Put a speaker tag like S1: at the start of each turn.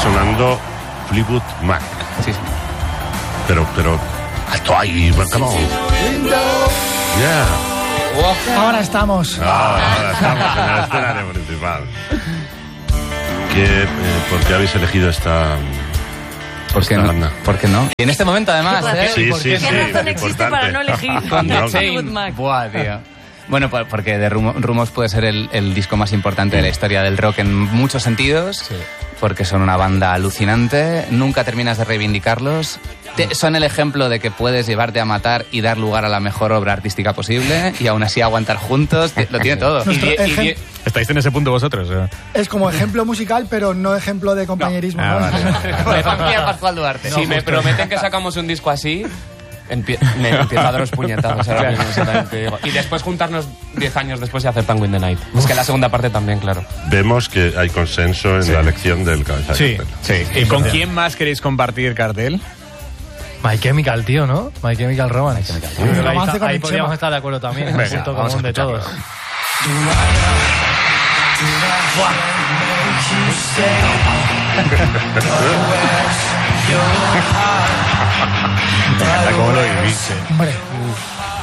S1: sonando Fleetwood Mac.
S2: Sí.
S1: Pero, alto ahí, come on. Yeah.
S3: Ahora estamos.
S1: Ahora estamos en el escenario principal. ¿Por qué habéis elegido esta banda?
S2: ¿Por qué no? Y en este momento, además,
S1: Sí,
S4: ¿Qué razón existe para no elegir
S2: Con The
S4: Fleetwood
S2: Chain.
S4: Mac?
S2: Buah, tío. Bueno, porque The Rumours puede ser el disco más importante de la historia del rock en muchos sentidos, porque son una banda alucinante, nunca terminas de reivindicarlos, son el ejemplo de que puedes llevarte a matar y dar lugar a la mejor obra artística posible y aún así aguantar juntos, lo tiene todo.
S5: ¿Estáis en ese punto vosotros?
S3: Es como ejemplo musical, pero no ejemplo de compañerismo. ¿no?
S2: De familia Pascual Duarte.
S6: Si me prometen que sacamos un disco así... me empiezo a dar los puñetazos ahora mismo, exactamente, digo. Y después juntarnos 10 años después y hacer Tango in the Night. Es que la segunda parte también, claro.
S1: Vemos que hay consenso en la elección del cabeza de cartel.
S5: Sí. ¿Y con quién más queréis compartir cartel?
S7: My Chemical, tío, ¿no? My Chemical Romance. Ahí podríamos estar de acuerdo también. Es un punto común de todos.
S5: ¿Cómo lo vivís?
S3: Hombre.